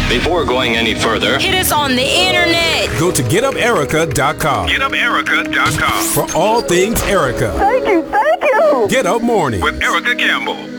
Before going any further, hit us on the internet. Go to GetUpErica.com. GetUpErica.com. For all things Erica. Thank you. Get Up Morning with Erica Campbell.